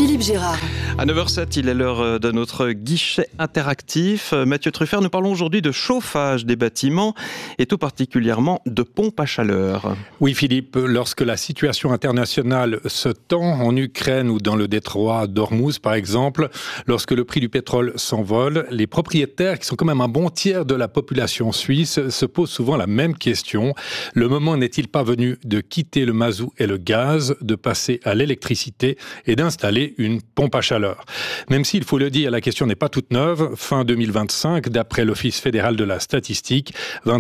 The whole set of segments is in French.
Philippe Gérard. À 9h07, il est l'heure de notre guichet interactif. Mathieu Truffert, nous parlons aujourd'hui de chauffage des bâtiments et tout particulièrement de pompes à chaleur. Oui Philippe, lorsque la situation internationale se tend en Ukraine ou dans le détroit d'Ormuz par exemple, lorsque le prix du pétrole s'envole, les propriétaires qui sont quand même un bon tiers de la population suisse se posent souvent la même question. Le moment n'est-il pas venu de quitter le mazout et le gaz, de passer à l'électricité et d'installer une pompe à chaleur? Même s'il faut le dire, la question n'est pas toute neuve. Fin 2025, d'après l'Office fédéral de la statistique,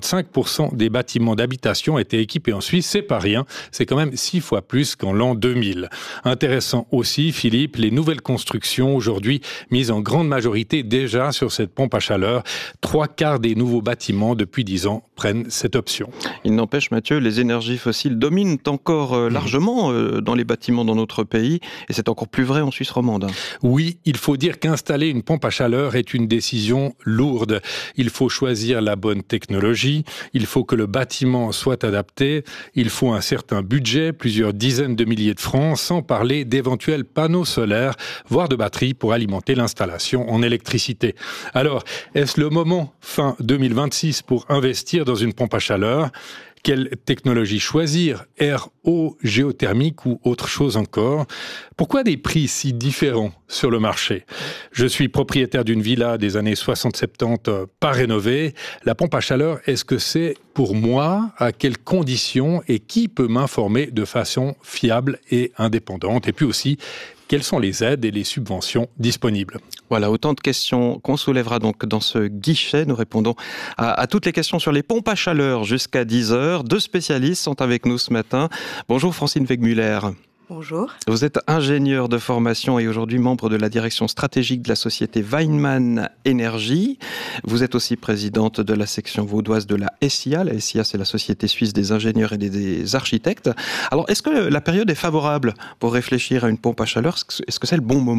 25% des bâtiments d'habitation étaient équipés en Suisse. C'est pas rien, c'est quand même 6 fois plus qu'en l'an 2000. Intéressant aussi, Philippe, les nouvelles constructions aujourd'hui mises en grande majorité déjà sur cette pompe à chaleur. 3/4 des nouveaux bâtiments depuis 10 ans prennent cette option. Il n'empêche, Mathieu, les énergies fossiles dominent encore largement dans les bâtiments dans notre pays et c'est encore plus vrai en Suisse romande. Oui, il faut dire qu'installer une pompe à chaleur est une décision lourde. Il faut choisir la bonne technologie, il faut que le bâtiment soit adapté, il faut un certain budget, plusieurs dizaines de milliers de francs, sans parler d'éventuels panneaux solaires, voire de batteries pour alimenter l'installation en électricité. Alors, est-ce le moment, fin 2026, pour investir dans une pompe à chaleur ? Quelle technologie choisir ? Air, eau, géothermique ou autre chose encore ? Pourquoi des prix si différents sur le marché ? Je suis propriétaire d'une villa des années 60-70 pas rénovée. La pompe à chaleur, est-ce que c'est pour moi ? À quelles conditions ? Et qui peut m'informer de façon fiable et indépendante ? Et puis aussi, quelles sont les aides et les subventions disponibles ? Voilà, autant de questions qu'on soulèvera donc dans ce guichet. Nous répondons à toutes les questions sur les pompes à chaleur jusqu'à 10h. 2 spécialistes sont avec nous ce matin. Bonjour Francine Wegmüller. Bonjour. Vous êtes ingénieur de formation et aujourd'hui membre de la direction stratégique de la société Weinmann Énergie. Vous êtes aussi présidente de la section vaudoise de la SIA. La SIA, c'est la Société suisse des ingénieurs et des architectes. Alors, est-ce que la période est favorable pour réfléchir à une pompe à chaleur ? Est-ce que c'est le bon moment ?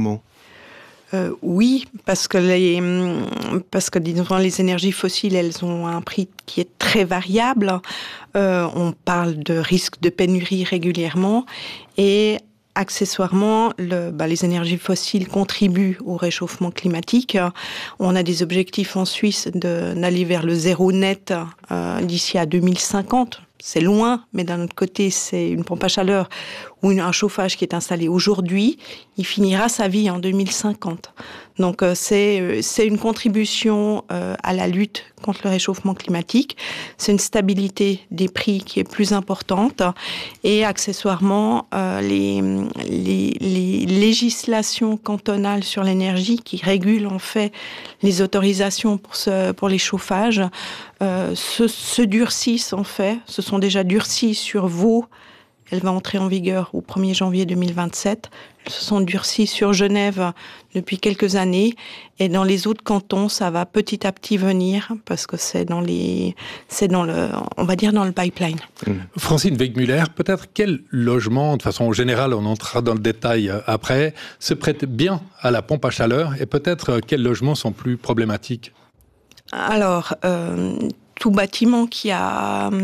Oui, parce que disons, les énergies fossiles, elles ont un prix qui est très variable. On parle de risque de pénurie régulièrement et accessoirement, les énergies fossiles contribuent au réchauffement climatique. On a des objectifs en Suisse d'aller vers le zéro net d'ici à 2050. C'est loin, mais d'un autre côté, c'est une pompe à chaleur ou un chauffage qui est installé aujourd'hui, il finira sa vie en 2050. Donc c'est une contribution à la lutte contre le réchauffement climatique. C'est une stabilité des prix qui est plus importante et accessoirement les législations cantonales sur l'énergie qui régulent en fait les autorisations pour les chauffages se durcissent en fait. Se sont déjà durcies sur Vaud. Elle va entrer en vigueur au 1er janvier 2027. Elles se sont durcies sur Genève depuis quelques années. Et dans les autres cantons, ça va petit à petit venir parce que c'est dans le pipeline. Francine Wegmüller, peut-être quel logement, de façon générale, on entrera dans le détail après, se prête bien à la pompe à chaleur et peut-être quels logements sont plus problématiques ? Alors, tout bâtiment qui date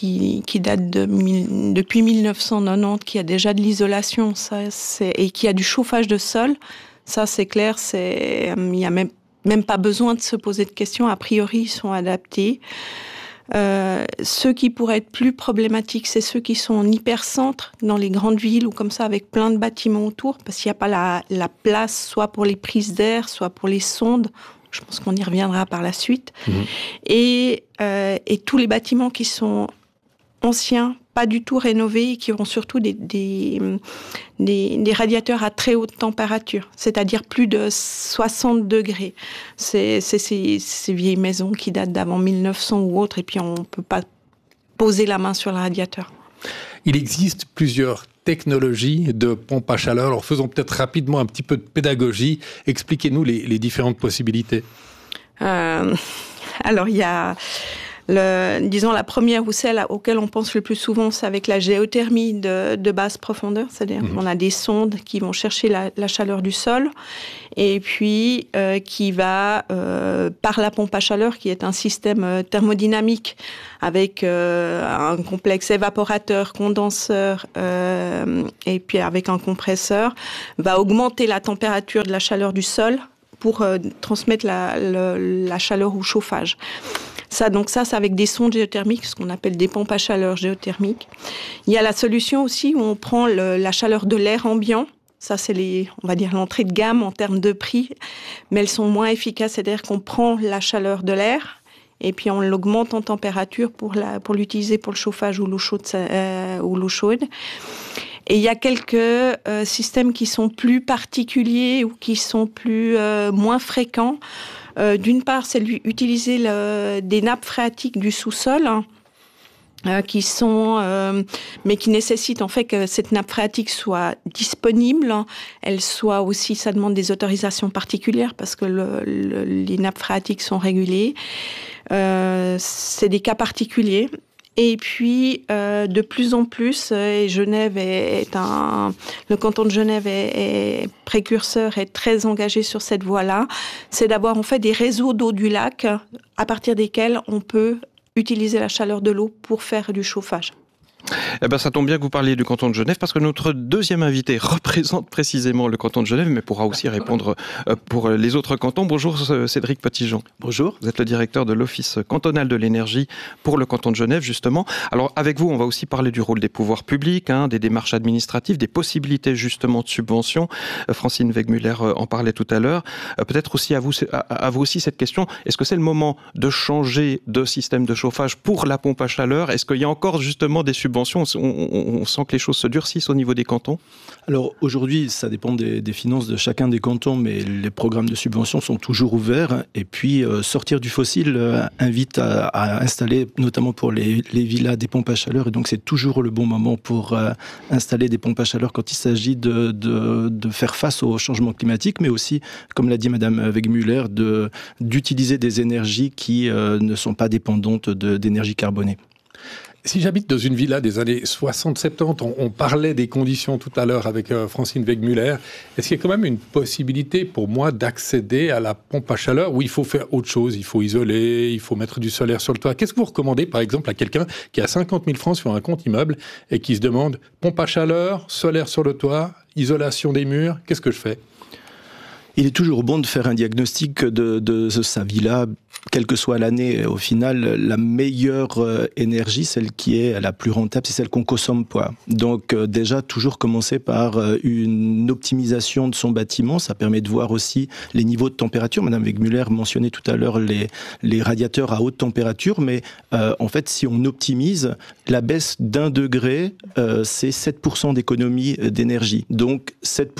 depuis 1990, qui a déjà de l'isolation, et qui a du chauffage de sol, ça c'est clair, il n'y a même pas besoin de se poser de questions. A priori, ils sont adaptés. Ceux qui pourraient être plus problématiques, c'est ceux qui sont en hypercentre, dans les grandes villes ou comme ça, avec plein de bâtiments autour, parce qu'il n'y a pas la place, soit pour les prises d'air, soit pour les sondes. Je pense qu'on y reviendra par la suite. Et tous les bâtiments qui sont anciens, pas du tout rénovés, et qui auront surtout des radiateurs à très haute température, c'est-à-dire plus de 60 degrés. C'est ces vieilles maisons qui datent d'avant 1900 ou autre, et puis on ne peut pas poser la main sur le radiateur. Il existe plusieurs technologies de pompe à chaleur. Alors faisons peut-être rapidement un petit peu de pédagogie. Expliquez-nous les différentes possibilités. Alors il y a Disons, la première, ou celle auquel on pense le plus souvent, c'est avec la géothermie de basse profondeur. C'est-à-dire qu'on a des sondes qui vont chercher la chaleur du sol et puis qui va, par la pompe à chaleur, qui est un système thermodynamique avec un complexe évaporateur, condenseur et puis avec un compresseur, va augmenter la température de la chaleur du sol pour transmettre la chaleur au chauffage. Ça, c'est avec des sondes géothermiques, ce qu'on appelle des pompes à chaleur géothermiques. Il y a la solution aussi où on prend la chaleur de l'air ambiant. Ça, c'est on va dire l'entrée de gamme en termes de prix, mais elles sont moins efficaces. C'est-à-dire qu'on prend la chaleur de l'air et puis on l'augmente en température pour l'utiliser pour le chauffage ou l'eau chaude. Et il y a quelques systèmes qui sont plus particuliers ou qui sont moins fréquents. D'une part, c'est utiliser des nappes phréatiques du sous-sol, qui sont, mais qui nécessitent en fait que cette nappe phréatique soit disponible. Elle soit aussi, ça demande des autorisations particulières parce que les nappes phréatiques sont régulées. C'est des cas particuliers. Et puis, de plus en plus, et Genève le canton de Genève est précurseur et très engagé sur cette voie-là, c'est d'avoir en fait des réseaux d'eau du lac à partir desquels on peut utiliser la chaleur de l'eau pour faire du chauffage. Eh ben, ça tombe bien que vous parliez du canton de Genève parce que notre deuxième invité représente précisément le canton de Genève, mais pourra aussi répondre pour les autres cantons. Bonjour Cédric Petitjean. Bonjour. Vous êtes le directeur de l'Office cantonal de l'énergie pour le canton de Genève, justement. Alors, avec vous, on va aussi parler du rôle des pouvoirs publics, des démarches administratives, des possibilités justement de subventions. Francine Wegmuller en parlait tout à l'heure. Peut-être aussi à vous aussi cette question. Est-ce que c'est le moment de changer de système de chauffage pour la pompe à chaleur ? Est-ce qu'il y a encore justement des subventions ? On sent que les choses se durcissent au niveau des cantons. Alors aujourd'hui, ça dépend des finances de chacun des cantons, mais les programmes de subvention sont toujours ouverts. Et puis sortir du fossile invite à installer, notamment pour les villas, des pompes à chaleur. Et donc c'est toujours le bon moment pour installer des pompes à chaleur quand il s'agit de faire face au changement climatique, mais aussi, comme l'a dit Madame Wegmuller, d'utiliser des énergies qui ne sont pas dépendantes d'énergie carbonée. Si j'habite dans une villa des années 60-70, on parlait des conditions tout à l'heure avec Francine Wegmuller. Est-ce qu'il y a quand même une possibilité pour moi d'accéder à la pompe à chaleur où il faut faire autre chose ? Il faut isoler, il faut mettre du solaire sur le toit. Qu'est-ce que vous recommandez par exemple à quelqu'un qui a 50 000 francs sur un compte immeuble et qui se demande pompe à chaleur, solaire sur le toit, isolation des murs, qu'est-ce que je fais ? Il est toujours bon de faire un diagnostic de sa villa, quelle que soit l'année. Au final, la meilleure énergie, celle qui est la plus rentable, c'est celle qu'on consomme pas. Donc déjà, toujours commencer par une optimisation de son bâtiment. Ça permet de voir aussi les niveaux de température. Madame Wegmuller mentionnait tout à l'heure les radiateurs à haute température, mais en fait, si on optimise, la baisse d'1 degré, c'est 7% d'économie d'énergie. Donc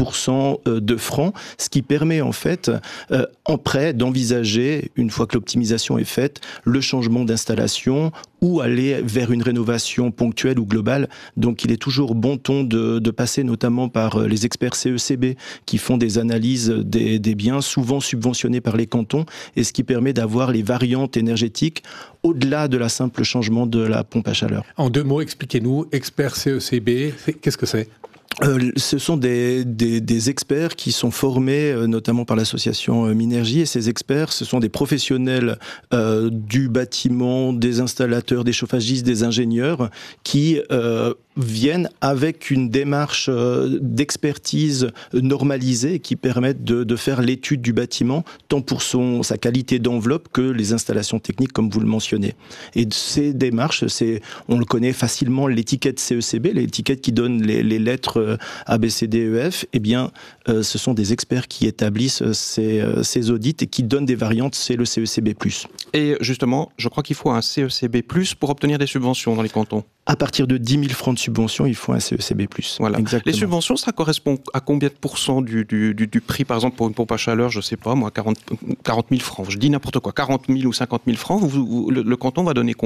7% de francs, ce qui permet en fait, en prêt, d'envisager, une fois que l'optimisation est faite, le changement d'installation ou aller vers une rénovation ponctuelle ou globale. Donc il est toujours bon ton de passer notamment par les experts CECB qui font des analyses des biens souvent subventionnés par les cantons et ce qui permet d'avoir les variantes énergétiques au-delà de la simple changement de la pompe à chaleur. En 2 mots, expliquez-nous, experts CECB, qu'est-ce que c'est ? Ce sont des experts qui sont formés notamment par l'association Minergie, et ces experts, ce sont des professionnels du bâtiment, des installateurs, des chauffagistes, des ingénieurs qui viennent avec une démarche d'expertise normalisée qui permettent de faire l'étude du bâtiment, tant pour sa qualité d'enveloppe que les installations techniques, comme vous le mentionnez. Et ces démarches, on le connaît facilement, l'étiquette CECB, l'étiquette qui donne les lettres A, B, C, D, E, F, eh bien, ce sont des experts qui établissent ces audits et qui donnent des variantes, c'est le CECB+. Et justement, je crois qu'il faut un CECB+, pour obtenir des subventions dans les cantons. À partir de 10 000 francs de subvention, il faut un CECB+. Voilà. Exactement. Les subventions, ça correspond à combien de pourcents du prix, par exemple, pour une pompe à chaleur, je ne sais pas, moi, 40 000 francs. Je dis n'importe quoi, 40 000 ou 50 000 francs, le canton va donner combien ?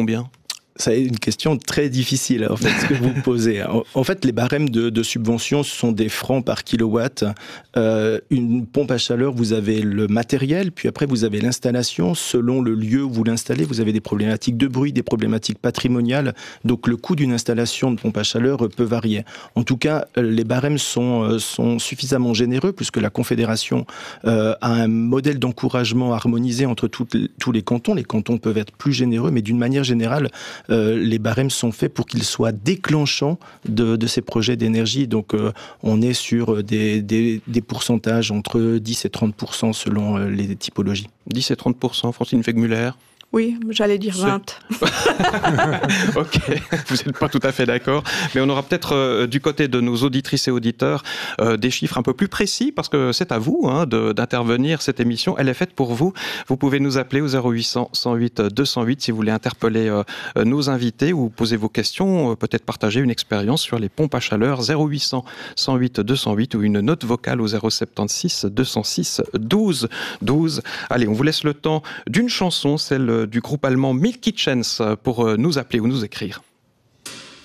C'est une question très difficile, en fait, ce que vous posez. En fait, les barèmes de subvention, ce sont des francs par kilowatt. Une pompe à chaleur, vous avez le matériel, puis après, vous avez l'installation. Selon le lieu où vous l'installez, vous avez des problématiques de bruit, des problématiques patrimoniales. Donc, le coût d'une installation de pompe à chaleur peut varier. En tout cas, les barèmes sont suffisamment généreux, puisque la Confédération a un modèle d'encouragement harmonisé entre tous les cantons. Les cantons peuvent être plus généreux, mais d'une manière générale, les barèmes sont faits pour qu'ils soient déclenchants de ces projets d'énergie. Donc, on est sur des pourcentages entre 10 et 30% selon les typologies. 10 et 30%, Francine Wegmüller. Oui, j'allais dire 20. Ok, vous n'êtes pas tout à fait d'accord, mais on aura peut-être du côté de nos auditrices et auditeurs des chiffres un peu plus précis, parce que c'est à vous d'intervenir. Cette émission, elle est faite pour vous. Vous pouvez nous appeler au 0800 108 208 si vous voulez interpeller nos invités ou poser vos questions, peut-être partager une expérience sur les pompes à chaleur. 0800 108 208 ou une note vocale au 076 206 12 12. Allez, on vous laisse le temps d'une chanson, celle du groupe allemand Milk Kitchens, pour nous appeler ou nous écrire.